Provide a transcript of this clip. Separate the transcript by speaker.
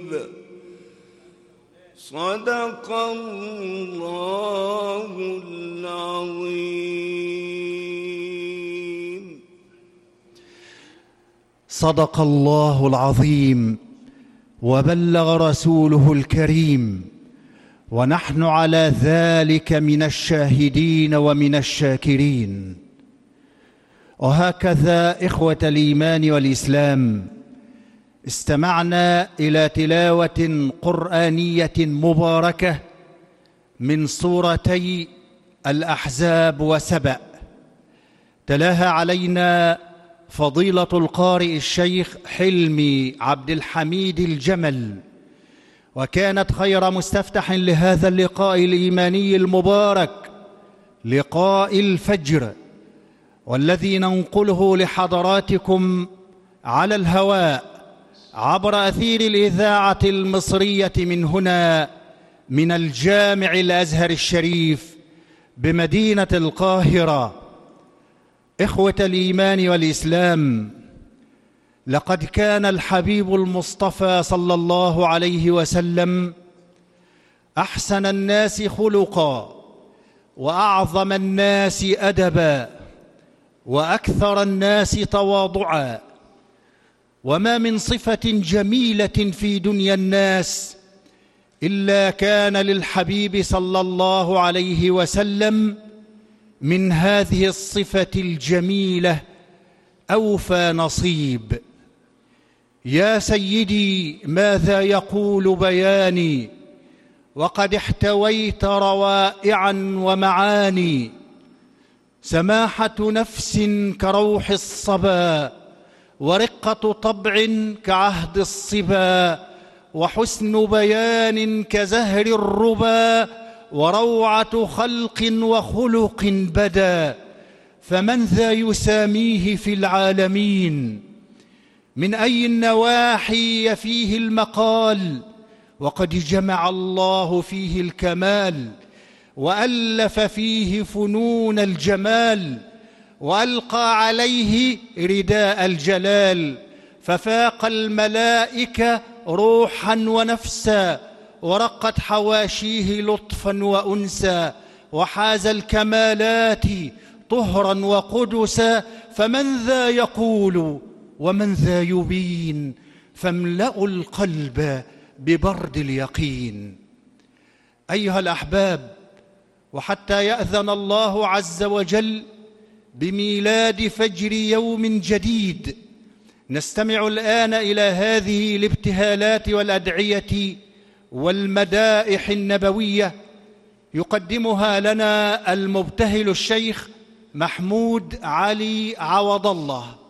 Speaker 1: صدق الله العظيم.
Speaker 2: صدق الله العظيم وبلغ رسوله الكريم، ونحن على ذلك من الشاهدين ومن الشاكرين. وهكذا إخوة الإيمان والإسلام، استمعنا إلى تلاوة قرآنية مباركة من سورتي الأحزاب وسبأ، تلاها علينا فضيلة القارئ الشيخ حلمي عبد الحميد الجمل، وكانت خير مستفتح لهذا اللقاء الإيماني المبارك، لقاء الفجر، والذي ننقله لحضراتكم على الهواء عبر أثير الإذاعة المصرية من هنا، من الجامع الأزهر الشريف بمدينة القاهرة. إخوة الإيمان والإسلام، لقد كان الحبيب المصطفى صلى الله عليه وسلم أحسن الناس خلقا، وأعظم الناس أدبا، وأكثر الناس تواضعا. وما من صفة جميلة في دنيا الناس إلا كان للحبيب صلى الله عليه وسلم من هذه الصفة الجميلة أوفى نصيب. يا سيدي ماذا يقول بياني، وقد احتويت روائعا ومعاني، سماحة نفس كروح الصبا، ورقة طبع كعهد الصبا، وحسن بيان كزهر الربا، وروعة خلق وخلق بدا، فمن ذا يساميه في العالمين؟ من أي النواحي يفيه المقال، وقد جمع الله فيه الكمال، وألف فيه فنون الجمال، وألقى عليه رداء الجلال، ففاق الملائكة روحا ونفسا، ورقت حواشيه لطفا وأنسا، وحاز الكمالات طهرا وقدسا، فمن ذا يقول ومن ذا يبين، فاملأوا القلب ببرد اليقين. أيها الأحباب، وحتى يأذن الله عز وجل بميلاد فجر يوم جديد، نستمع الآن إلى هذه الابتهالات والأدعية والمدائح النبوية، يقدمها لنا المبتهل الشيخ محمود علي عوض الله.